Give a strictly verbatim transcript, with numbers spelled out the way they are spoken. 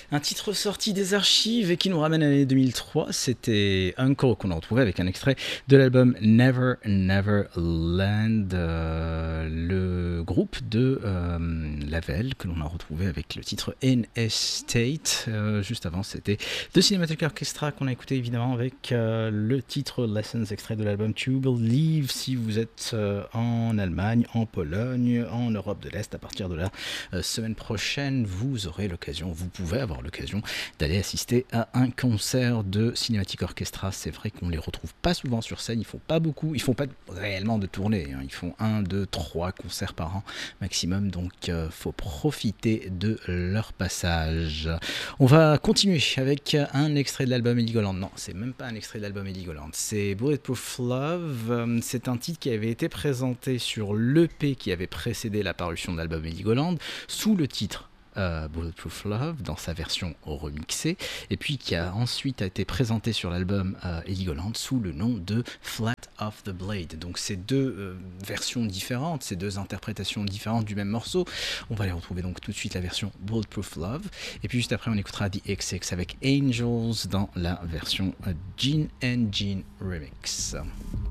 Un titre sorti des archives et qui nous ramène à l'année deux mille trois, c'était Uncle qu'on a retrouvé avec un extrait de l'album Never Never Land, euh, le groupe de euh, Lavelle que l'on a retrouvé avec le titre In Estate. Euh, juste avant, c'était The Cinematic Orchestra qu'on a écouté évidemment avec euh, le titre Lessons, extrait de l'album To Believe. Si vous êtes euh, en Allemagne, en Pologne, en Europe de l'Est, à partir de la euh, semaine prochaine, vous aurez l'occasion, vous pouvez avoir l'occasion d'aller assister à un concert de Cinematic Orchestra. C'est vrai qu'on les retrouve pas souvent sur scène, ils font pas beaucoup, ils font pas réellement de tournées, hein. Ils font un, deux, trois concerts par an maximum, donc euh, faut profiter de leur passage. On va continuer avec un extrait de l'album Heligoland. Non, c'est même pas un extrait de l'album Heligoland, c'est Bulletproof Love. C'est un titre qui avait été présenté sur l'E P qui avait précédé la parution de l'album Heligoland sous le titre Euh, Bulletproof Love dans sa version remixée, et puis qui a ensuite été présenté sur l'album euh, Heligoland sous le nom de Flat of the Blade. Donc ces deux euh, versions différentes, ces deux interprétations différentes du même morceau, on va les retrouver donc tout de suite la version Bulletproof Love, et puis juste après on écoutera The X X avec Angels dans la version euh, Gene and Gene Remix.